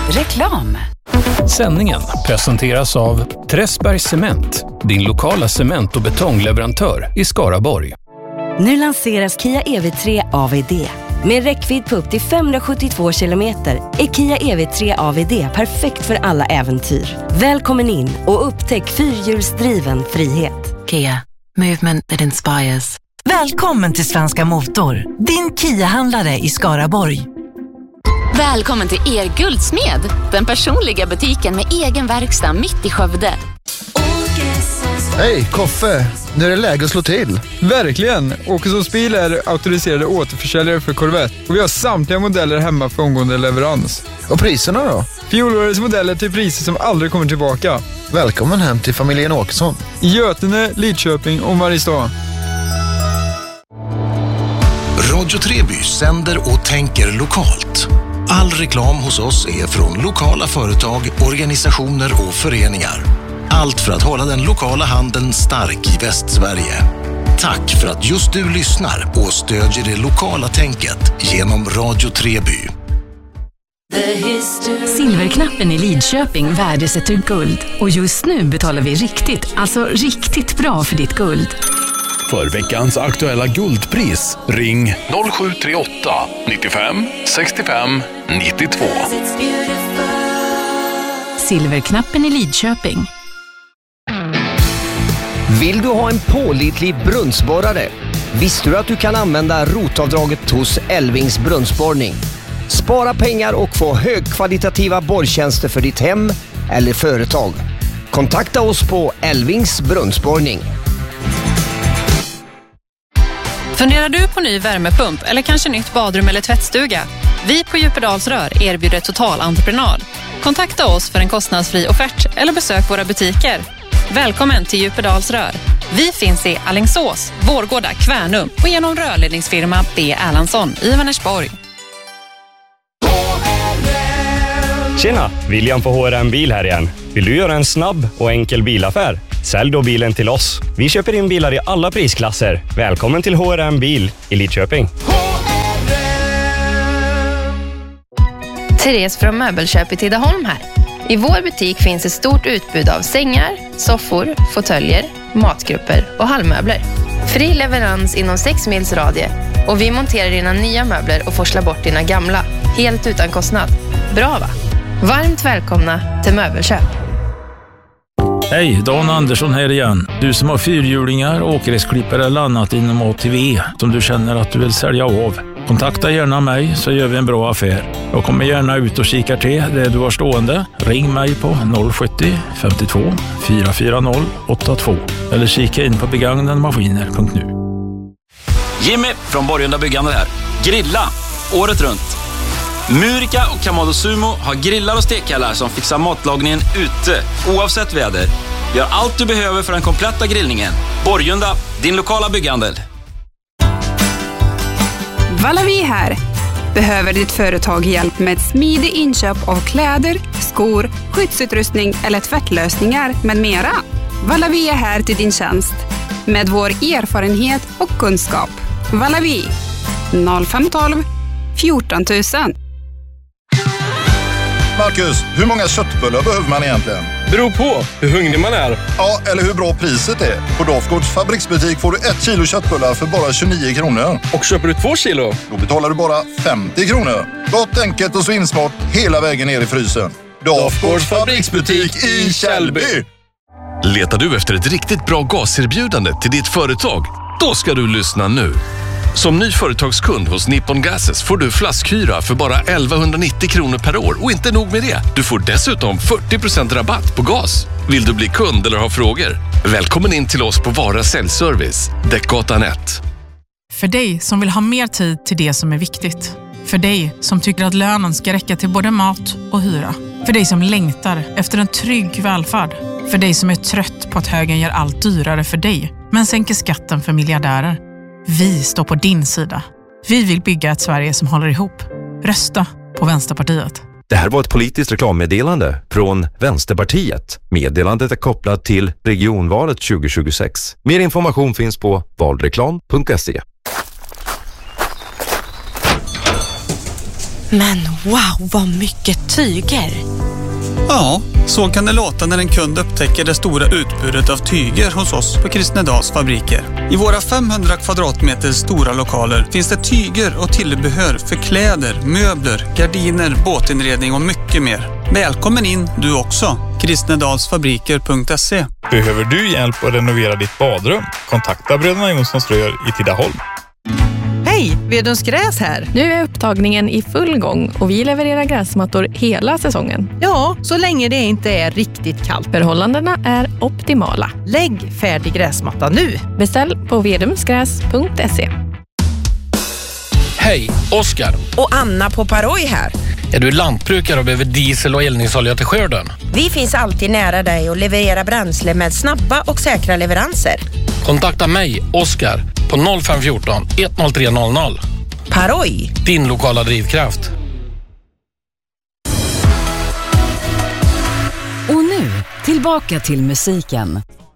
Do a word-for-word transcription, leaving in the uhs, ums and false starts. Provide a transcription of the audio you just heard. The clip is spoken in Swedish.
Reklam. Sändningen presenteras av Träsbergs Cement, din lokala cement- och betongleverantör i Skaraborg. Nu lanseras Kia E V tre A V D. Med räckvidd på upp till femhundrasjuttiotvå kilometer är Kia E V tre A V D perfekt för alla äventyr. Välkommen in och upptäck fyrhjulsdriven frihet. Kia, movement that inspires. Välkommen till Svenska Motor, din Kia-handlare i Skaraborg. Välkommen till er Guldsmed, den personliga butiken med egen verkstad mitt i Skövde. Hej, Koffe. Nu är det läge att slå till. Verkligen. Åkessons bil är auktoriserade återförsäljare för Corvette. Och vi har samtliga modeller hemma för omgående leverans. Och priserna då? Fjolårets modeller till priser som aldrig kommer tillbaka. Välkommen hem till familjen Åkesson. I Götene, Lidköping och Mariestad. Radio Treby sänder och tänker lokalt. All reklam hos oss är från lokala företag, organisationer och föreningar. Allt för att hålla den lokala handeln stark i Västsverige. Tack för att just du lyssnar och stödjer det lokala tänket genom Radio Treby. Silverknappen i Lidköping värdesätter guld. Och just nu betalar vi riktigt, alltså riktigt bra för ditt guld. För veckans aktuella guldpris, ring noll sju tre åtta nittiofem sextiofem nittiotvå. Silverknappen i Lidköping. Vill du ha en pålitlig brunnsborrare? Visste du att du kan använda rotavdraget hos Elvings brunnsborrning? Spara pengar och få högkvalitativa borrtjänster för ditt hem eller företag. Kontakta oss på Elvings brunnsborrning. Funderar du på ny värmepump eller kanske nytt badrum eller tvättstuga? Vi på Djupedalsrör erbjuder totalentreprenad. Kontakta oss för en kostnadsfri offert eller besök våra butiker. Välkommen till Djupedalsrör. Vi finns i Alingsås, Vårgårda, Kvärnum och genom rörledningsfirma B. Erlandsson i Vänersborg. Tjena, William på H R M Bil här igen. Vill du göra en snabb och enkel bilaffär? Sälj då bilen till oss. Vi köper in bilar i alla prisklasser. Välkommen till H R M Bil i Lidköping. Therese från Möbelköp i Tidaholm här. I vår butik finns ett stort utbud av sängar, soffor, fåtöljer, matgrupper och hallmöbler. Fri leverans inom sex mils radie och vi monterar dina nya möbler och forslar bort dina gamla, helt utan kostnad. Bra va? Varmt välkomna till Möbelköp. Hej, Dan Andersson här igen. Du som har fyrhjulingar, åkgräsklippare eller annat inom A T V som du känner att du vill sälja av. Kontakta gärna mig så gör vi en bra affär. Jag kommer gärna ut och kikar till det du har stående. Ring mig på noll sjuttio femtiotvå fyra fyra noll åtta två eller kika in på begagnademaskiner punkt nu. Jimmy från Borgunda Byggande här. Grilla året runt. Murika och Kamado Sumo har grillar och stekhallar som fixar matlagningen ute, oavsett väder. Vi har allt du behöver för den kompletta grillningen. Borgunda, din lokala bygghandel. Valavi här. Behöver ditt företag hjälp med smidig inköp av kläder, skor, skyddsutrustning eller tvättlösningar med mera? Valavi är här till din tjänst med vår erfarenhet och kunskap. Valavi noll fem ett två fjorton tusen. Marcus, hur många köttbullar behöver man egentligen? Beror på hur hungrig man är. Ja, eller hur bra priset är. På Dafgårds fabriksbutik får du ett kilo köttbullar för bara tjugonio kronor. Och köper du två kilo? Då betalar du bara femtio kronor. Gott, enkelt och svinsmart hela vägen ner i frysen. Dafgårds fabriksbutik i Källby. Letar du efter ett riktigt bra gaserbjudande till ditt företag? Då ska du lyssna nu. Som ny företagskund hos Nippon Gases får du flaskhyra för bara elvahundranittio kronor per år. Och inte nog med det, du får dessutom fyrtio procent rabatt på gas. Vill du bli kund eller ha frågor? Välkommen in till oss på Vara Säljservice, Däckgatan ett. För dig som vill ha mer tid till det som är viktigt. För dig som tycker att lönen ska räcka till både mat och hyra. För dig som längtar efter en trygg välfärd. För dig som är trött på att högern gör allt dyrare för dig, men sänker skatten för miljardärer. Vi står på din sida. Vi vill bygga ett Sverige som håller ihop. Rösta på Vänsterpartiet. Det här var ett politiskt reklammeddelande från Vänsterpartiet. Meddelandet är kopplat till regionvalet tjugo tjugosex. Mer information finns på valreklam punkt se. Men wow, vad mycket tyger! Ja, så kan det låta när en kund upptäcker det stora utbudet av tyger hos oss på Kristnedals fabriker. I våra femhundra kvadratmeter stora lokaler finns det tyger och tillbehör för kläder, möbler, gardiner, båtinredning och mycket mer. Välkommen in du också. kristnedalsfabriker punkt se. Behöver du hjälp att renovera ditt badrum? Kontakta Bröderna Jonssons Rör i Tidaholm. Hej, Vedens gräs här. Nu är upptagningen i full gång och vi levererar gräsmattor hela säsongen. Ja, så länge det inte är riktigt kallt. Förhållandena är optimala. Lägg färdig gräsmatta nu. Beställ på vedumsgräs punkt se. Hej, Oskar. Och Anna på Paroj här. Är du lantbrukare och behöver diesel och eldningsolja till skörden? Vi finns alltid nära dig och levererar bränsle med snabba och säkra leveranser. Kontakta mig, Oskar, på noll fem ett fyra ett noll tre noll noll. Paroj. Din lokala drivkraft. Och nu, tillbaka till musiken.